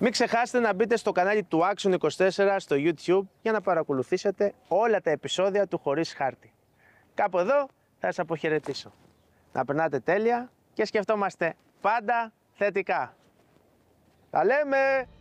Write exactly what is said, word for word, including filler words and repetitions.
Μην ξεχάσετε να μπείτε στο κανάλι του Action είκοσι τέσσερα στο YouTube για να παρακολουθήσετε όλα τα επεισόδια του Χωρίς Χάρτη. Κάπου εδώ θα σας αποχαιρετήσω. Να περνάτε τέλεια και σκεφτόμαστε πάντα θετικά. Τα λέμε!